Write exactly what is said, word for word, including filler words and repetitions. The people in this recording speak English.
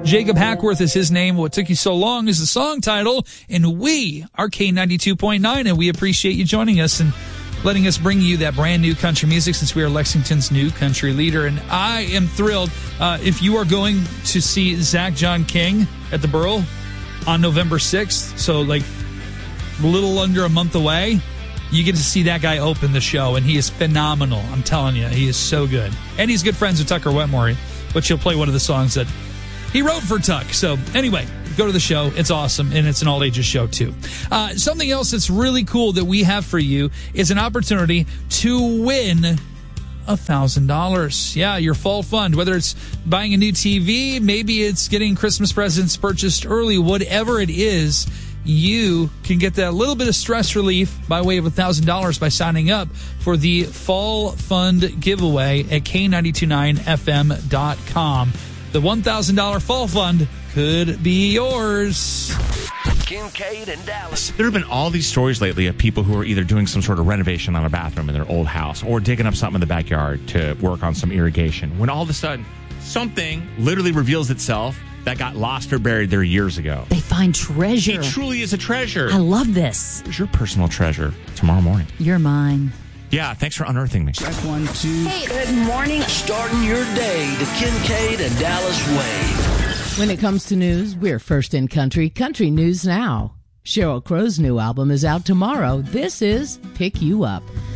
Jacob Hackworth is his name. What Took You So Long is the song title. And we are K ninety-two point nine, and we appreciate you joining us and letting us bring you that brand new country music since we are Lexington's new country leader. And I am thrilled. Uh, if you are going to see Zach John King at the Burl on November sixth, so like a little under a month away, you get to see that guy open the show, and he is phenomenal. I'm telling you, he is so good. And he's good friends with Tucker Wetmore, but he'll play one of the songs that he wrote for Tuck. So anyway, go to the show. It's awesome, and it's an all-ages show, too. Uh, something else that's really cool that we have for you is an opportunity to win one thousand dollars. Yeah, your fall fund, whether it's buying a new T V, maybe it's getting Christmas presents purchased early, whatever it is, you can get that little bit of stress relief by way of one thousand dollars by signing up for the Fall Fund giveaway at K nine two nine F M dot com. The one thousand dollars Fall Fund could be yours. Kincaid and Dallas. There have been all these stories lately of people who are either doing some sort of renovation on a bathroom in their old house or digging up something in the backyard to work on some irrigation, when all of a sudden something literally reveals itself that got lost or buried there years ago. They find treasure. It truly is a treasure. I love this. Where's your personal treasure tomorrow morning? You're mine. Yeah, thanks for unearthing me. Check one, two. Hey, good morning. Starting your day the Kincaid and Dallas way. When it comes to news, we're first in country. Country News Now. Sheryl Crow's new album is out tomorrow. This is Pick You Up.